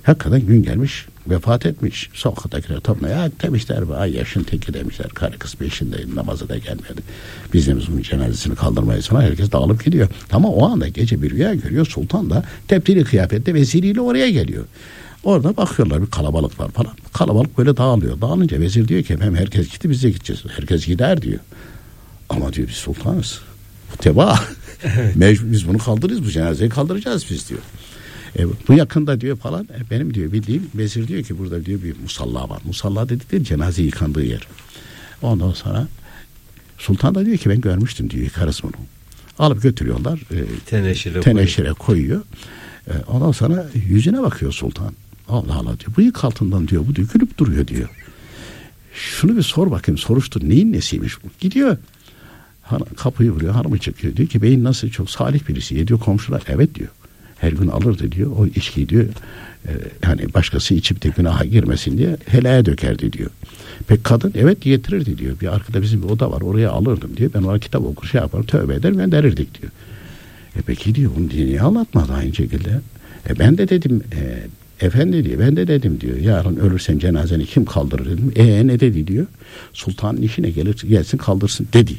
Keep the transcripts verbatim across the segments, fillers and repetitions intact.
Hakikaten gün gelmiş, vefat etmiş. Sokaktakiler toplanıyor. Demişler, ay yaşın teki demişler. Karı kız peşindeyim, namaza da gelmedi. Biz de bunun cenazesini kaldırmayız sonra herkes dağılıp gidiyor. Ama o anda gece bir rüya görüyor. Sultan da tebdili kıyafette veziriyle oraya geliyor. Orada bakıyorlar, bir kalabalık var falan. Kalabalık böyle dağılıyor. Dağılınca vezir diyor ki hem herkes gitti, biz de gideceğiz. Herkes gider diyor. Ama diyor biz sultanız. Bu teba. Evet. Mecbur biz bunu kaldırırız, bu cenazeyi kaldıracağız biz diyor. E, bu yakında diyor falan, e, benim diyor bildiğim vezir diyor ki burada diyor bir musalla var. Musalla dedikleri cenaze yıkandığı yer. Ondan sonra sultan da diyor ki ben görmüştüm diyor, yıkarız bunu. Alıp götürüyorlar. E, teneşire, teneşire koyuyor. E, ondan sonra yüzüne bakıyor sultan. Allah Allah diyor. Bıyık altından diyor bu diyor gülüp duruyor diyor. Şunu bir sor bakayım, soruştur. Neyin nesiymiş bu? Gidiyor. Kapıyı vuruyor, hanımı çıkıyor. Diyor ki beyin nasıl, çok salih birisi diyor, komşular evet diyor. Her gün alırdı diyor. O içkiyi diyor e, hani başkası içip de günaha girmesin diye helaya dökerdi diyor. Pek kadın evet getirirdi diyor. Bir arkada bizim bir oda var, oraya alırdım diyor. Ben oraya kitap okur şey yaparım, tövbe eder gönderirdik diyor. E peki diyor bunu niye anlatmadı aynı şekilde? E ben de dedim e, efendi diyor, ben de dedim diyor, yarın ölürsen cenazeni kim kaldırır dedim. E ne dedi diyor. Sultanın işine gelir gelsin kaldırsın dedi.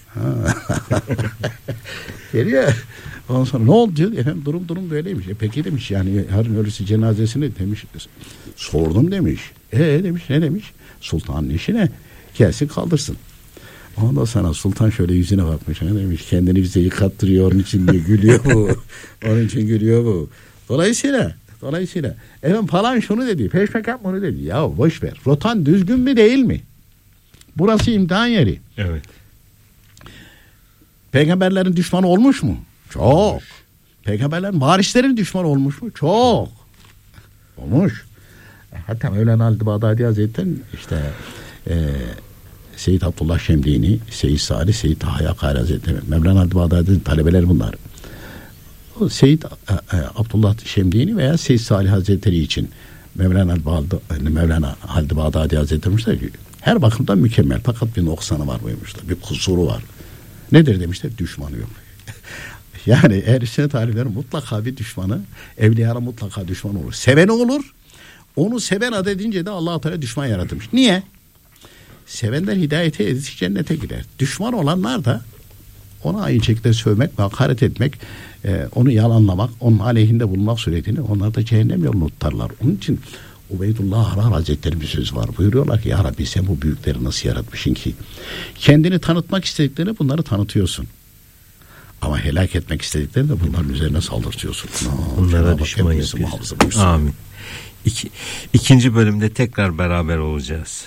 Geliyor. Ondan sonra ne oldu diyor. Efendim durum durum böyleymiş. E peki demiş yani yarın ölürse cenazesini demiş. Sordum demiş. E demiş ne demiş. Sultanın işine gelsin kaldırsın. Ondan sonra sultan şöyle yüzüne bakmış. Ne demiş, kendini bize yıkattırıyor onun için diye gülüyor bu. Onun için gülüyor bu. Dolayısıyla dolayısıyla efendim falan şunu dedi. Peşmekan bunu dedi. Ya boş ver. Rotan düzgün mü değil mi? Burası imtihan yeri. Evet. Peygamberlerin düşmanı olmuş mu? Çok. Olmuş. Peygamberlerin varislerin düşmanı olmuş mu? Çok. Olmuş. Hatta Mevlana Halid-i Bağdadi Hazretleri işte e, Seyyid Abdullah Şemdini, Seyyid Salih, Seyyid Taha Kari Hazretleri, Mevlana Halid-i Bağdadi'nin talebeleri bunlar. O Seyyid e, e, Abdullah Şemdini veya Seyyid Salih Hazretleri için Mevlana Mevlana Halid-i Bağdadi Hazretleri demişler ki her bakımdan mükemmel fakat bir noksanı var buyurmuşlar. Bir kusuru var. Nedir demişler? Düşmanı yok. Yani ehl-i sünnet alimlerin mutlaka bir düşmanı, evliyanın mutlaka düşmanı olur. Seveni olur. Onu seven adedince de Allah-u Teala düşman yaratmış. Niye? Sevenler hidayete edilmiş cennete girer. Düşman olanlar da ona aynı şekilde sövmek ve hakaret etmek, e, onu yalanlamak, onun aleyhinde bulunmak suretiyle onlar da cehennem yolunu tutarlar. Onun için Ubeydullah Harar Hazretleri bir söz var. Buyuruyorlar ki ya Rabbi sen bu büyükleri nasıl yaratmışsın ki? Kendini tanıtmak istediklerini bunları tanıtıyorsun. Ama helak etmek istediklerini de bunların üzerine saldırtıyorsun. No, bunlara düşman yapıyorsun. Amin. İki, ikinci bölümde tekrar beraber olacağız.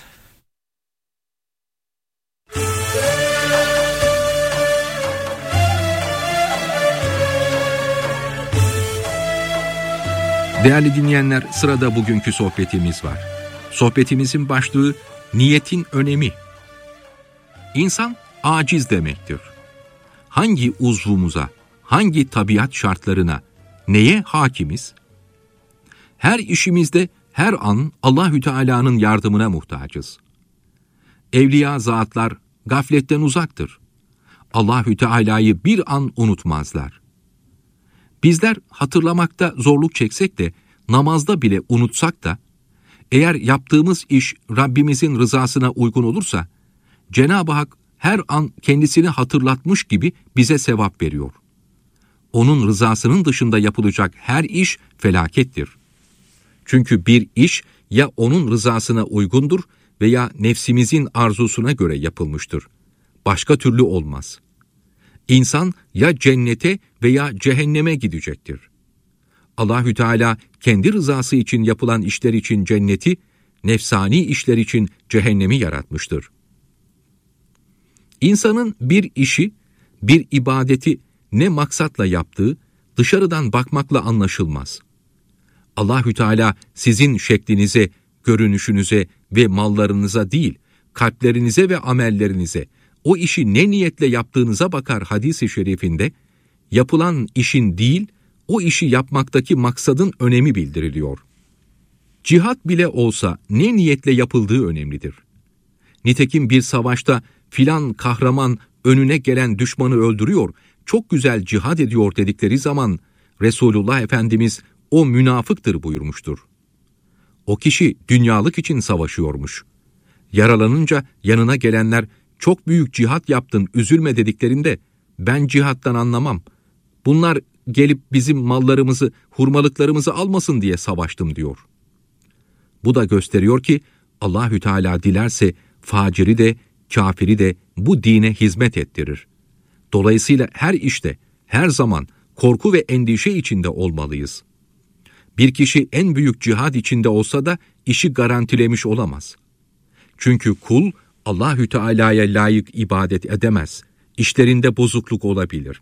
Değerli dinleyenler, sırada bugünkü sohbetimiz var. Sohbetimizin başlığı niyetin önemi. İnsan aciz demektir. Hangi uzvumuza, hangi tabiat şartlarına, neye hakimiz? Her işimizde her an Allahü Teala'nın yardımına muhtacız. Evliya zatlar gafletten uzaktır. Allahü Teala'yı bir an unutmazlar. Bizler hatırlamakta zorluk çeksek de, namazda bile unutsak da, eğer yaptığımız iş Rabbimizin rızasına uygun olursa, Cenab-ı Hak her an kendisini hatırlatmış gibi bize sevap veriyor. Onun rızasının dışında yapılacak her iş felakettir. Çünkü bir iş ya onun rızasına uygundur veya nefsimizin arzusuna göre yapılmıştır. Başka türlü olmaz. İnsan ya cennete veya cehenneme gidecektir. Allahü Teala kendi rızası için yapılan işler için cenneti, nefsani işler için cehennemi yaratmıştır. İnsanın bir işi, bir ibadeti ne maksatla yaptığı dışarıdan bakmakla anlaşılmaz. Allahü Teala sizin şeklinize, görünüşünüze ve mallarınıza değil, kalplerinize ve amellerinize, o işi ne niyetle yaptığınıza bakar hadis-i şerifinde, yapılan işin değil, o işi yapmaktaki maksadın önemi bildiriliyor. Cihat bile olsa ne niyetle yapıldığı önemlidir. Nitekim bir savaşta filan kahraman önüne gelen düşmanı öldürüyor, çok güzel cihad ediyor dedikleri zaman Resulullah Efendimiz o münafıktır buyurmuştur. O kişi dünyalık için savaşıyormuş. Yaralanınca yanına gelenler çok büyük cihat yaptın, üzülme dediklerinde ben cihattan anlamam. Bunlar gelip bizim mallarımızı, hurmalıklarımızı almasın diye savaştım diyor. Bu da gösteriyor ki Allahü Teala dilerse faciri de kafiri de bu dine hizmet ettirir. Dolayısıyla her işte, her zaman korku ve endişe içinde olmalıyız. Bir kişi en büyük cihad içinde olsa da işi garantilemiş olamaz. Çünkü kul Allahü Teala'ya layık ibadet edemez. İşlerinde bozukluk olabilir.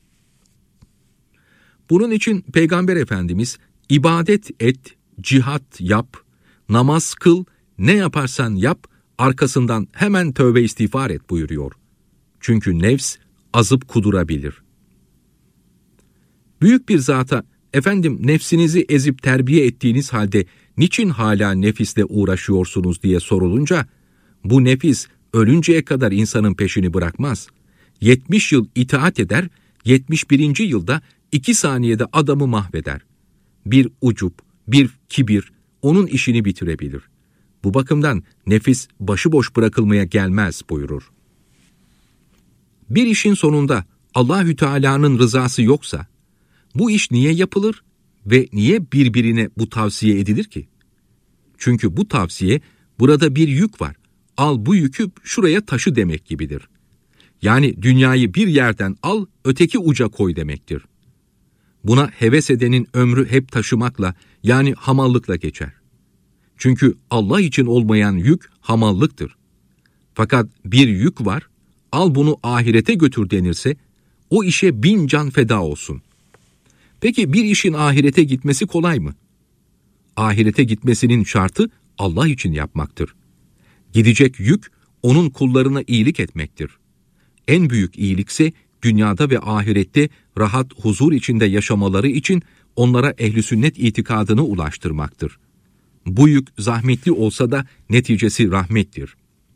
Bunun için Peygamber Efendimiz ibadet et, cihat yap, namaz kıl, ne yaparsan yap, arkasından hemen tövbe istiğfar et buyuruyor. Çünkü nefs azıp kudurabilir. Büyük bir zata, efendim nefsinizi ezip terbiye ettiğiniz halde niçin hala nefisle uğraşıyorsunuz diye sorulunca, bu nefis ölünceye kadar insanın peşini bırakmaz. yetmiş yıl itaat eder, yetmiş birinci yılda iki saniyede adamı mahveder. Bir ucup, bir kibir onun işini bitirebilir. Bu bakımdan nefis başıboş bırakılmaya gelmez buyurur. Bir işin sonunda Allahü Teala'nın rızası yoksa, bu iş niye yapılır ve niye birbirine bu tavsiye edilir ki? Çünkü bu tavsiye, burada bir yük var, al bu yükü şuraya taşı demek gibidir. Yani dünyayı bir yerden al, öteki uca koy demektir. Buna heves edenin ömrü hep taşımakla, yani hamallıkla geçer. Çünkü Allah için olmayan yük hamallıktır. Fakat bir yük var, al bunu ahirete götür denirse, o işe bin can feda olsun. Peki bir işin ahirete gitmesi kolay mı? Ahirete gitmesinin şartı Allah için yapmaktır. Gidecek yük, onun kullarına iyilik etmektir. En büyük iyilikse, dünyada ve ahirette rahat huzur içinde yaşamaları için onlara ehl-i sünnet itikadını ulaştırmaktır. Bu yük zahmetli olsa da neticesi rahmettir.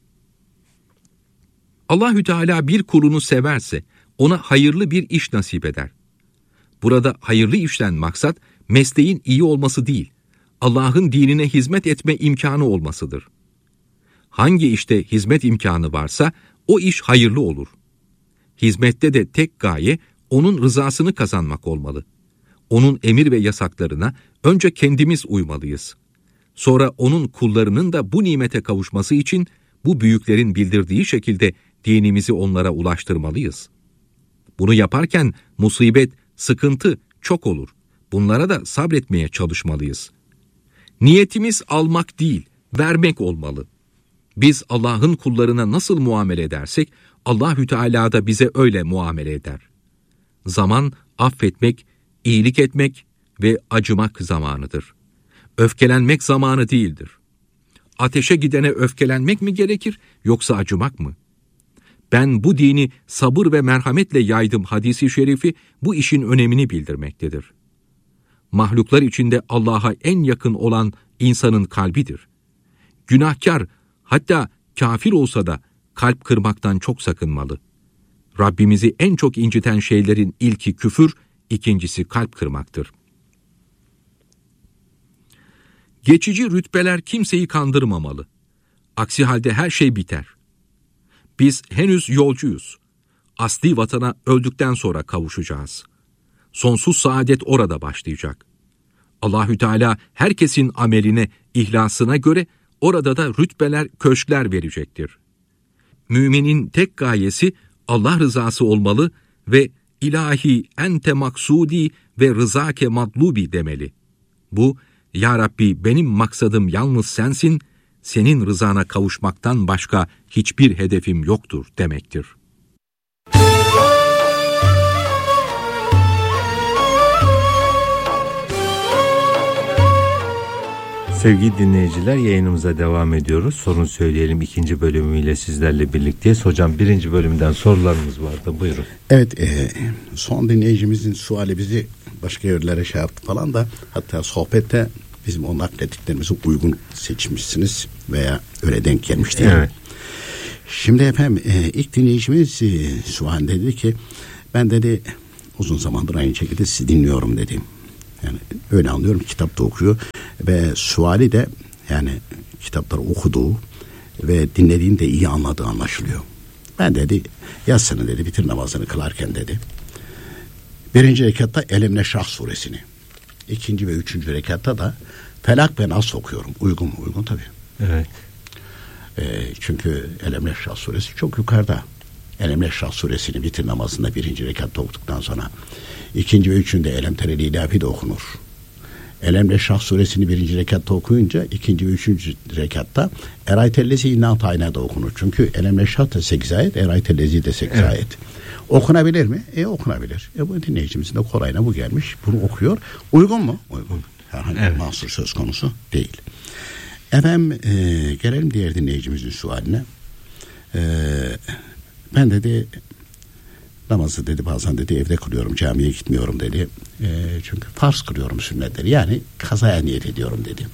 Allahü Teala bir kulunu severse ona hayırlı bir iş nasip eder. Burada hayırlı işten maksat mesleğin iyi olması değil, Allah'ın dinine hizmet etme imkanı olmasıdır. Hangi işte hizmet imkanı varsa o iş hayırlı olur. Hizmette de tek gaye onun rızasını kazanmak olmalı. Onun emir ve yasaklarına önce kendimiz uymalıyız. Sonra onun kullarının da bu nimete kavuşması için bu büyüklerin bildirdiği şekilde dinimizi onlara ulaştırmalıyız. Bunu yaparken musibet, sıkıntı çok olur. Bunlara da sabretmeye çalışmalıyız. Niyetimiz almak değil, vermek olmalı. Biz Allah'ın kullarına nasıl muamele edersek, Allahü Teala da bize öyle muamele eder. Zaman, affetmek, iyilik etmek ve acımak zamanıdır. Öfkelenmek zamanı değildir. Ateşe gidene öfkelenmek mi gerekir, yoksa acımak mı? Ben bu dini sabır ve merhametle yaydım hadisi şerifi bu işin önemini bildirmektedir. Mahluklar içinde Allah'a en yakın olan insanın kalbidir. Günahkar, hatta kafir olsa da kalp kırmaktan çok sakınmalı. Rabbimizi en çok inciten şeylerin ilki küfür, ikincisi kalp kırmaktır. Geçici rütbeler kimseyi kandırmamalı. Aksi halde her şey biter. Biz henüz yolcuyuz. Asli vatana öldükten sonra kavuşacağız. Sonsuz saadet orada başlayacak. Allahü Teala herkesin ameline, ihlasına göre orada da rütbeler, köşkler verecektir. Müminin tek gayesi Allah rızası olmalı ve ilahi ente maksudi ve rızake matlubi demeli. Bu, ya Rabbi benim maksadım yalnız sensin, senin rızana kavuşmaktan başka hiçbir hedefim yoktur demektir. Sevgili dinleyiciler, yayınımıza devam ediyoruz. Sorun söyleyelim ikinci bölümüyle sizlerle birlikteyiz. Hocam birinci bölümden sorularımız vardı. Buyurun. Evet, e, son dinleyicimizin suali bizi başka yerlere şey yaptı falan da, hatta sohbette bizim o naklettiklerimizi uygun seçmişsiniz veya öyle denk gelmişti. Yani. Evet. Şimdi efendim e, ilk dinleyicimiz e, sual dedi ki, ben dedi uzun zamandır aynı şekilde sizi dinliyorum dedi. Yani öyle anlıyorum, kitapta okuyor. Ve suali de yani kitapları okuduğu ve dinlediğini de iyi anladığı anlaşılıyor. Ben dedi yatsını dedi bitir namazını kılarken dedi. Birinci rekatta Elem Neşrah suresini. İkinci ve üçüncü rekatta da Felak ve Nas okuyorum. Uygun mu? Uygun tabii. Evet. E, çünkü Elem Neşrah suresi çok yukarıda. Elem Neşrah suresini bitir namazında birinci rekatta okuduktan sonra ikinci ve üçünde Elem Terel İlahi de okunur. Elem Neşrah suresini birinci rekatta okuyunca ikinci ve üçüncü rekatta Eraytellezi İnna Tayna da okunur. Çünkü Elem Neşrah da sekiz ayet, Eraytellezi de sekiz evet. ayet. Okunabilir mi? E okunabilir. E bu dinleyicimizin de kolayına bu gelmiş. Bunu okuyor. Uygun mu? Uygun. Herhangi evet. bir mahsur söz konusu değil. Efendim e, gelelim diğer dinleyicimizin sualine. E, ben dedi namazı dedi bazen dedi evde kılıyorum, camiye gitmiyorum dedi. E, çünkü farz kılıyorum sünnetleri. Yani kazaya niyet ediyorum dedi.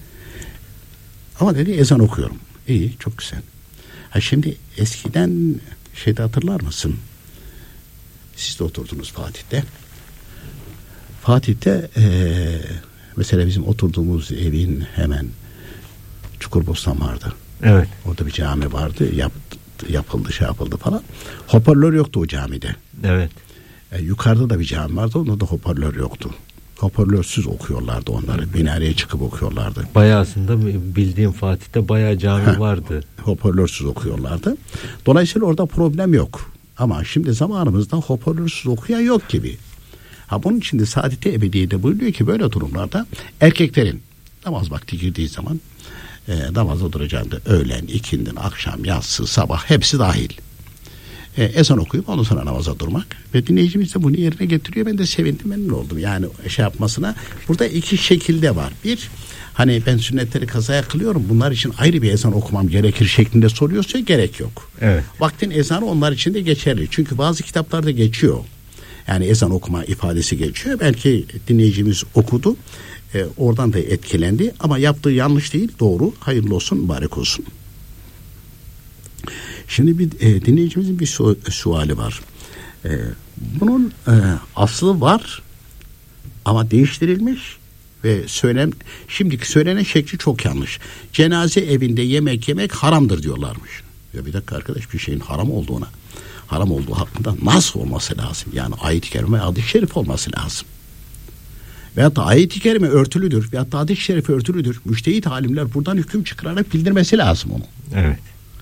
Ama dedi ezan okuyorum. İyi, çok güzel. Ha şimdi eskiden şeyde hatırlar mısın? Siz de oturdunuz Fatih'te. Fatih'te e, mesela bizim oturduğumuz evin hemen Çukurbostan vardı. Evet. Orada bir cami vardı. Yap, yapıldı, şey yapıldı falan. Hoparlör yoktu o camide. Evet. E, yukarıda da bir cami vardı. Onda da hoparlör yoktu. Hoparlörsüz okuyorlardı onları. Minareye çıkıp okuyorlardı. Bayağı aslında bildiğim Fatih'te bayağı cami ha, vardı. Hoparlörsüz okuyorlardı. Dolayısıyla orada problem yok. Ama şimdi zamanımızda hoparlörsüz okuyan yok gibi. Ha bunun için de Saadet-i Ebediye'de buyuruyor ki böyle durumlarda erkeklerin namaz vakti girdiği zaman e, namaza duracağında öğlen, ikindin, akşam, yatsı, sabah hepsi dahil. E, ezan okuyup ondan sonra namaza durmak. Ve dinleyicimiz de bunu yerine getiriyor. Ben de sevindim, memnun oldum. Yani şey yapmasına. Burada iki şekilde var. Bir, hani ben sünnetleri kazaya kılıyorum. Bunlar için ayrı bir ezan okumam gerekir şeklinde soruyorsa gerek yok. Evet. Vaktin ezanı onlar için de geçerli. Çünkü bazı kitaplarda geçiyor. Yani ezan okuma ifadesi geçiyor. Belki dinleyicimiz okudu. E, oradan da etkilendi. Ama yaptığı yanlış değil. Doğru. Hayırlı olsun. Mübarek olsun. Şimdi bir e, dinleyicimizin bir su, suali var. E, bunun e, aslı var ama değiştirilmiş ve söylem şimdiki söylenen şekli çok yanlış. Cenaze evinde yemek yemek haramdır diyorlarmış. Ya bir dakika arkadaş, bir şeyin haram olduğuna, haram olduğu hakkında nasıl olması lazım? Yani ayet-i kerime, hadis-i şerif olması lazım. Veyahut da ayet-i kerime örtülüdür veyahut da hadis-i şerif örtülüdür. Müştehit alimler buradan hüküm çıkararak bildirmesi lazım onu. Evet.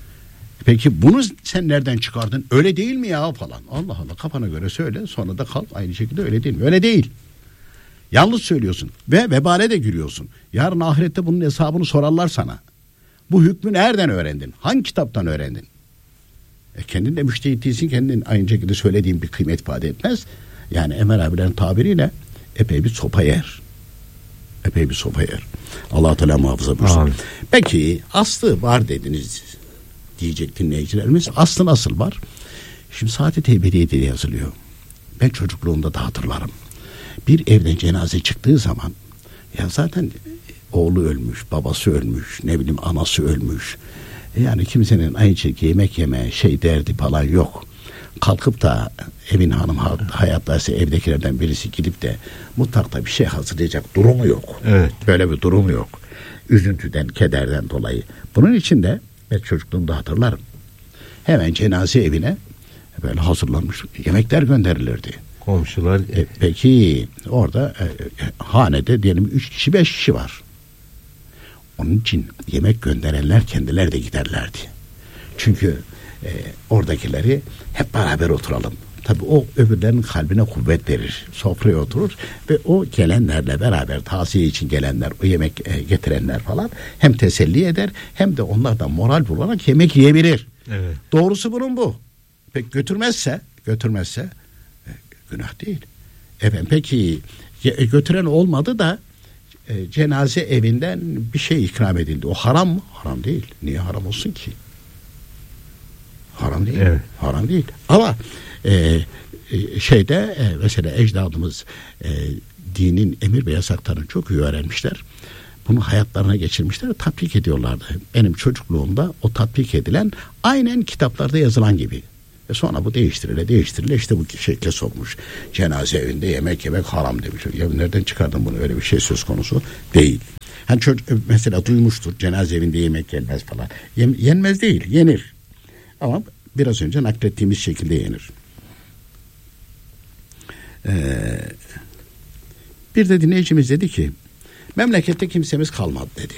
Peki bunu sen nereden çıkardın? Öyle değil mi ya falan. Allah Allah, kafana göre söyle, sonra da kal aynı şekilde öyle değil mi? Öyle değil. Yanlış söylüyorsun ve vebale de giriyorsun. Yarın ahirette bunun hesabını sorarlar sana. Bu hükmü nereden öğrendin? Hangi kitaptan öğrendin? E kendin de müştehit değilsin, kendin aynı şekilde söylediğin bir kıymet ifade etmez. Yani Emel abilerin tabiriyle epey bir sopa yer. Epey bir sopa yer. Allah Teala muhafaza buyursun. Amin. Peki aslı var dediniz diyecek dinleyicilerimiz. Aslı nasıl var? Şimdi Saadet-i Ebediye'de yazılıyor. Ben çocukluğumda da hatırlarım. Bir evden cenaze çıktığı zaman ya zaten oğlu ölmüş, babası ölmüş, ne bileyim anası ölmüş. Yani kimsenin aynı şekilde yemek yeme şey derdi falan yok. Kalkıp da evin hanım hayattaysa evdekilerden birisi gidip de mutfakta bir şey hazırlayacak durumu yok. Evet. Böyle bir durum yok. Üzüntüden, kederden dolayı. Bunun için de ben çocukluğumda hatırlarım. Hemen cenaze evine böyle hazırlanmış yemekler gönderilirdi. Komşular. E, peki orada e, hanede diyelim üç kişi beş kişi var. Onun için yemek gönderenler kendileri de giderlerdi. Çünkü e, oradakileri hep beraber oturalım. Tabii o öbürlerinin kalbine kuvvet verir. Sofraya oturur ve o gelenlerle beraber taziye için gelenler, o yemek e, getirenler falan hem teselli eder hem de onlardan moral bularak yemek yiyebilir. Evet. Doğrusu bunun bu. Peki götürmezse, götürmezse e, günah değil. Efendim peki e, götüren olmadı da e, cenaze evinden bir şey ikram edildi. O haram mı? Haram değil. Niye haram olsun ki? Haram değil. Evet. Haram değil. Ama e, e, şeyde e, mesela ecdadımız e, dinin emir ve yasaklarını çok iyi öğrenmişler. Bunu hayatlarına geçirmişler, tatbik ediyorlardı. Benim çocukluğumda o tatbik edilen aynen kitaplarda yazılan gibi. E sonra bu değiştirile değiştirile işte bu şekle sokmuş. Cenaze evinde yemek yemek haram demiş. Ya nereden çıkardın bunu? Öyle bir şey söz konusu değil. Hani çocuk mesela duymuştur, cenaze evinde yemek yenmez falan. Yen, yenmez değil, yenir. Ama biraz önce naklettiğimiz şekilde yenir. Ee, bir de dinleyicimiz dedi ki memlekette kimsemiz kalmadı dedi.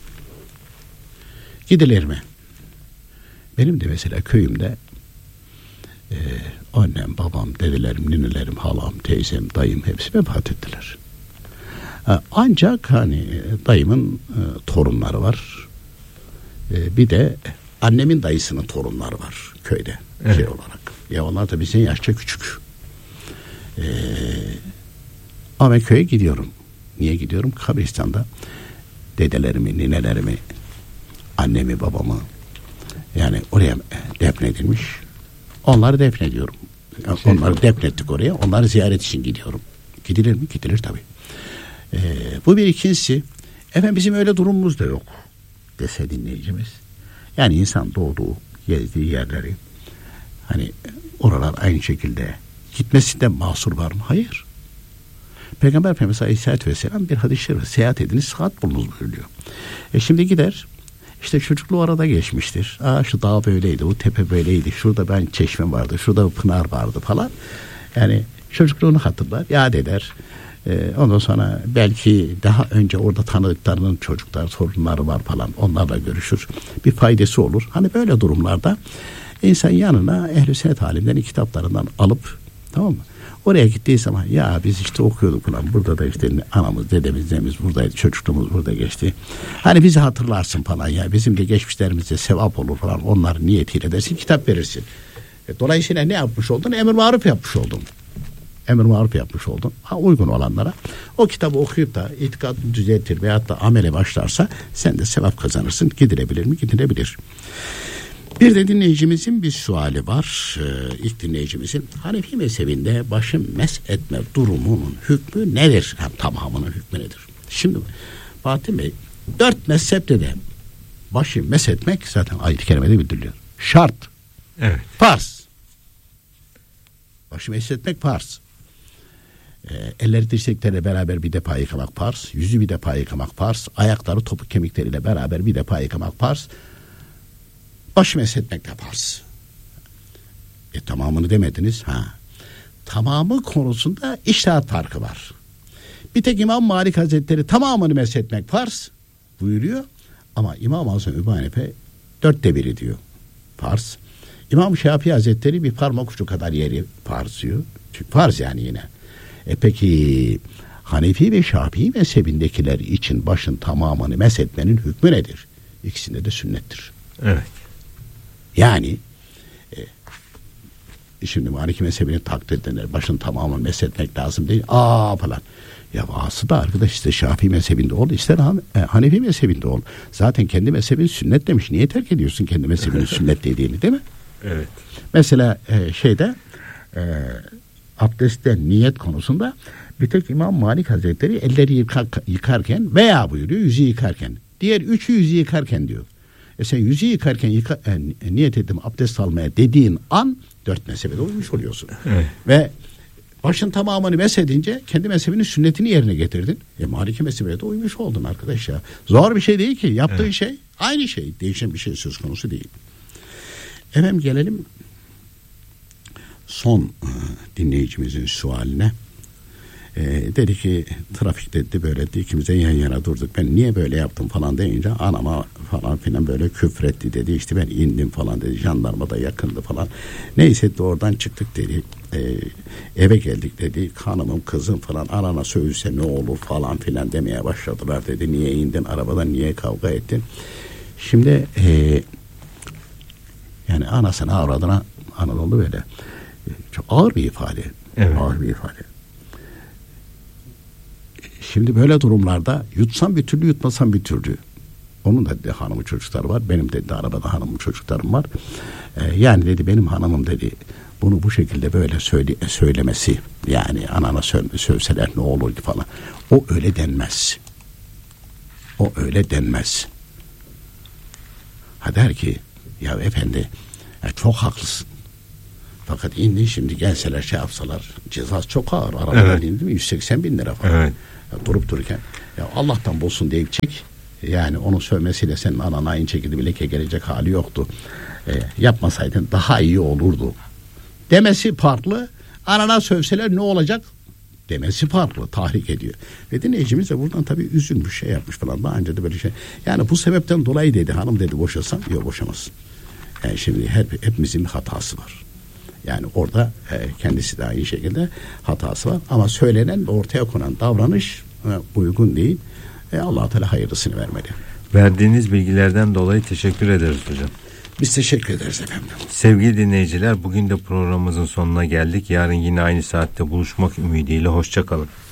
Gidilir mi? Benim de mesela köyümde e, annem, babam, dedelerim, ninelerim, halam, teyzem, dayım hepsi vefat ettiler. E, ancak hani dayımın e, torunları var. E, bir de annemin dayısının torunları var köyde, evet, şey olarak. Ya onlar da bizden yaşça küçük. E, ama ben köye gidiyorum. Niye gidiyorum? Kabristan'da dedelerimi, ninelerimi, annemi, babamı, yani oraya defnedilmiş. Onları defnediyorum. Onları defnettik oraya. Onları ziyaret için gidiyorum. Gidilir mi? Gidilir tabii. Ee, bu bir ikincisi. Efendim bizim öyle durumumuz da yok dese dinleyicimiz. Yani insan doğduğu, gezdiği yerleri, hani oralar aynı şekilde gitmesinde mahsur var mı? Hayır. Peygamber Efendimiz Aleyhisselatü Vesselam bir hadis-i şerif, seyahat ediniz, sıhhat bulunuz buyuruyor. E şimdi gider, işte çocukluğu arada geçmiştir. Aa şu dağ böyleydi, bu tepe böyleydi, şurada ben çeşme vardı, şurada pınar vardı falan. Yani çocukluğunu hatırlar, yad eder. Ee, ondan sonra belki daha önce orada tanıdıklarının çocuklar, torunları var falan, onlarla görüşür. Bir faydası olur. Hani böyle durumlarda insan yanına Ehl-i Sünnet alimlerin kitaplarından alıp, tamam mı? Oraya gittiği zaman ya biz işte okuyorduk falan, burada da işte anamız, dedemiz, dedemiz buradaydı, çocukluğumuz burada geçti. Hani bizi hatırlarsın falan ya, bizim de geçmişlerimizde sevap olur falan, onların niyetiyle dersin, kitap verirsin. E, dolayısıyla ne yapmış oldun? Emir maruf yapmış oldun. Emir maruf yapmış oldun. Ha, uygun olanlara o kitabı okuyup da itikadını düzeltir veyahut da amele başlarsa sen de sevap kazanırsın. Gidilebilir mi? Gidilebilir. Bir de dinleyicimizin bir suali var. Ee, ilk dinleyicimizin Hanefi mezhebinde başı mesh etme durumunun hükmü nedir? Hem tamamının hükmü nedir? Şimdi Fatih Bey, dört mezhepte de başı mesh etmek zaten ayet-i kerimede bildiriliyor. Şart. Evet. Farz. Başı mesh etmek farz. Ee, elleri dirseklerle beraber bir defa yıkamak farz. Yüzü bir defa yıkamak farz. Ayakları topuk kemikleriyle beraber bir defa yıkamak farz. Başı meshetmek yaparız. E tamamını demediniz. Ha. Tamamı konusunda içtihat farkı var. Bir tek İmam Malik Hazretleri tamamını meshetmek farz buyuruyor. Ama İmam Azam Ebu Hanife dörtte biri diyor. Farz. İmam Şafii Hazretleri bir parmak ucu kadar yeri farz diyor. Farz yani yine. E peki Hanefi ve Şafii mezhebindekiler için başın tamamını meshetmenin hükmü nedir? İkisinde de sünnettir. Evet. Yani e, şimdi Maliki mezhebini takdir edenler başın tamamını meshetmek lazım değil. Aa falan. Ya ağası da arkadaş işte Şafii mezhebinde ol, ister e, Hanefi mezhebinde ol. Zaten kendi mezhebin sünnet demiş. Niye terk ediyorsun kendi mezhebinin sünnet dediğini, değil mi? Evet. Mesela e, şeyde e, abdestte niyet konusunda bir tek İmam Malik Hazretleri elleri yıkar, yıkarken veya buyuruyor yüzü yıkarken. Diğer üçü yüzü yıkarken diyor. E sen yüzü yıkarken yıka, e, niyet ettim abdest almaya dediğin an dört mezhebe de uymuş oluyorsun. Evet. Ve başın tamamını meshedince kendi mezhebinin sünnetini yerine getirdin. E Maliki mezhebine de uymuş oldun arkadaş ya. Zor bir şey değil ki. Yaptığın evet. şey aynı şey. Değişen bir şey söz konusu değil. Efendim gelelim son e, dinleyicimizin sualine. E, dedi ki trafikte dedi böyle dedi, ikimiz de yan yana durduk. Ben niye böyle yaptım falan deyince anama falan filan böyle küfretti dedi. İşte ben indim falan dedi. Jandarma da yakındı falan. Neyse de oradan çıktık dedi. E, eve geldik dedi. Hanımım kızım falan anana söylese ne olur falan filan demeye başladılar dedi. Niye indin arabadan, niye kavga ettin? Şimdi e, yani anasına avradına Anadolu böyle e, çok ağır bir ifade. Evet. Ağır bir ifade. Şimdi böyle durumlarda yutsam bir türlü, yutmasam bir türlü. Onun da dedi hanımı çocukları var. Benim dedi arabada hanımın çocuklarım var. Ee, yani dedi benim hanımım dedi bunu bu şekilde böyle söyle, söylemesi, yani anana söyle, sövseler ne olur ki falan. O öyle denmez. O öyle denmez. Ha der ki ya efendi ya çok haklısın. Fakat indi şimdi gelseler şey yapsalar cezası çok ağır. Arabadan evet. indi mi yüz seksen bin lira falan. Evet. Ya durup dururken Ya Allah'tan bulsun deyip çek. Yani onun sövmesiyle senin anana aynı şekilde bir leke gelecek hali yoktu. E, yapmasaydın daha iyi olurdu. Demesi farklı. Anana sövseler ne olacak? Demesi farklı. Tahrik ediyor. Ve dinleyicimiz de buradan tabii üzülmüş, şey yapmış falan. Daha önce de böyle şey. Yani bu sebepten dolayı dedi. Hanım dedi boşasam. Yok boşamazsın. Yani şimdi hep, hepimizin bir hatası var. Yani orada e, kendisi de aynı şekilde hatası var. Ama söylenen ve ortaya konan davranış e, uygun değil. E, Allah-u Teala hayırlısını vermeli. Verdiğiniz bilgilerden dolayı teşekkür ederiz hocam. Biz teşekkür ederiz efendim. Sevgili dinleyiciler, bugün de programımızın sonuna geldik. Yarın yine aynı saatte buluşmak ümidiyle hoşça kalın.